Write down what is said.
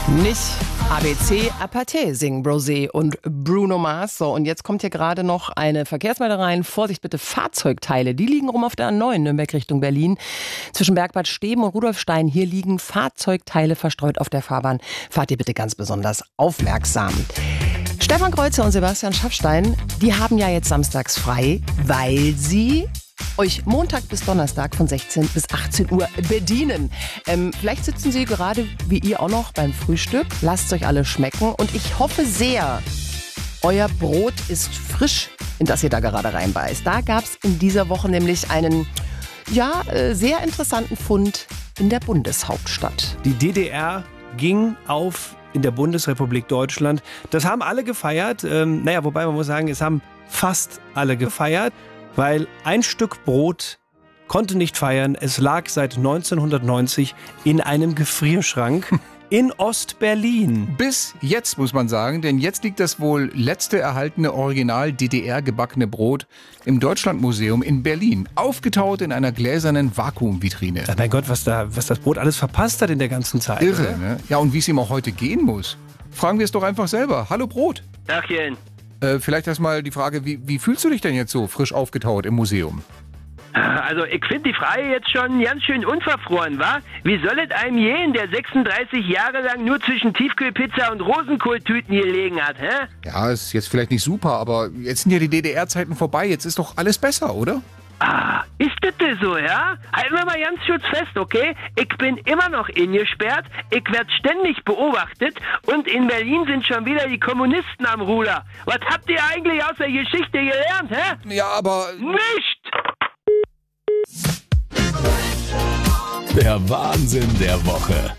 Nicht ABC, Aparté singen Brosé und Bruno Mars. So, und jetzt kommt hier gerade noch eine Verkehrsmeldung rein. Vorsicht bitte, Fahrzeugteile, die liegen rum auf der A9 Nürnberg Richtung Berlin. Zwischen Bergbad Steben und Rudolfstein, hier liegen Fahrzeugteile verstreut auf der Fahrbahn. Fahrt ihr bitte ganz besonders aufmerksam. Stefan Kreuzer und Sebastian Schaffstein, die haben ja jetzt samstags frei, weil sie euch Montag bis Donnerstag von 16 bis 18 Uhr bedienen. Vielleicht sitzen Sie gerade wie ihr auch noch beim Frühstück. Lasst es euch alle schmecken. Und ich hoffe sehr, euer Brot ist frisch, in das ihr da gerade reinbeißt. Da gab es in dieser Woche nämlich einen sehr interessanten Fund in der Bundeshauptstadt. Die DDR ging auf in der Bundesrepublik Deutschland. Das haben alle gefeiert. Wobei man muss sagen, es haben fast alle gefeiert. Weil ein Stück Brot konnte nicht feiern. Es lag seit 1990 in einem Gefrierschrank in Ostberlin. Bis jetzt, muss man sagen, denn jetzt liegt das wohl letzte erhaltene Original DDR-gebackene Brot im Deutschlandmuseum in Berlin, aufgetaut in einer gläsernen Vakuumvitrine. Ja, mein Gott, was das Brot alles verpasst hat in der ganzen Zeit. Irre, ne? Ja, und wie es ihm auch heute gehen muss. Fragen wir es doch einfach selber. Hallo Brot. Tachchen. Vielleicht erstmal die Frage, wie fühlst du dich denn jetzt so frisch aufgetaut im Museum? Also ich finde die Frage jetzt schon ganz schön unverfroren, wa? Wie soll es einem gehen, der 36 Jahre lang nur zwischen Tiefkühlpizza und Rosenkohltüten gelegen hat, hä? Ja, ist jetzt vielleicht nicht super, aber jetzt sind ja die DDR-Zeiten vorbei, jetzt ist doch alles besser, oder? Ah, ist das denn so, ja? Halten wir mal ganz kurz fest, okay? Ich bin immer noch eingesperrt, ich werde ständig beobachtet und in Berlin sind schon wieder die Kommunisten am Ruder. Was habt ihr eigentlich aus der Geschichte gelernt, hä? Ja, aber... Nicht! Der Wahnsinn der Woche.